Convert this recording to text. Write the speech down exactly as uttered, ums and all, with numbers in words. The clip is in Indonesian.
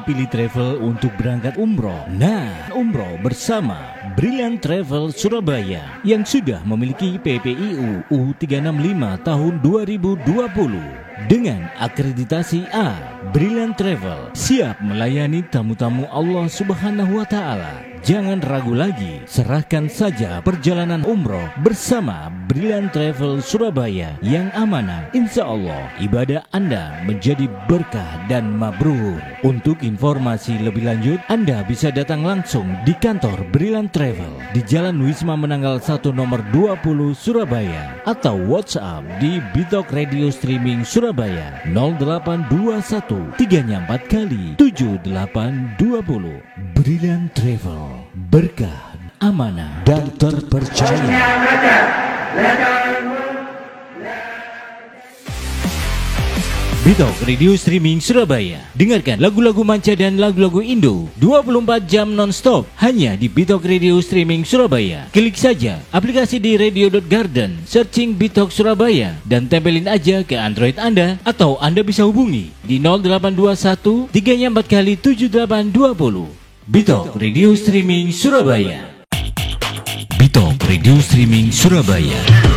pilih travel untuk berangkat umroh? Nah, umroh bersama Brilliant Travel Surabaya yang sudah memiliki P P I U U tiga enam lima tahun dua ribu dua puluh dengan akreditasi A. Brilliant Travel siap melayani tamu-tamu Allah Subhanahu wa Ta'ala. Jangan ragu lagi, serahkan saja perjalanan umroh bersama Brilliant Travel Surabaya yang amanah. Insya Allah ibadah Anda menjadi berkah dan mabrur. Untuk informasi lebih lanjut, Anda bisa datang langsung di kantor Brilliant Travel di Jalan Wisma Menanggal satu nomor dua puluh Surabaya atau WhatsApp di Bitok Radio Streaming Surabaya nol delapan dua satu tiga empat kali tujuh delapan dua nol. Brilliant Travel, berkah, amanah, dan terpercaya. Bitok Radio Streaming Surabaya. Dengarkan lagu-lagu manca dan lagu-lagu Indo dua puluh empat jam non-stop hanya di Bitok Radio Streaming Surabaya. Klik saja aplikasi di radio dot garden, searching Bitok Surabaya dan tempelin aja ke Android Anda, atau Anda bisa hubungi di nol delapan dua satu tiga empat kali tujuh delapan dua nol. Bitok Radio Streaming Surabaya. Bitok Radio Streaming Surabaya.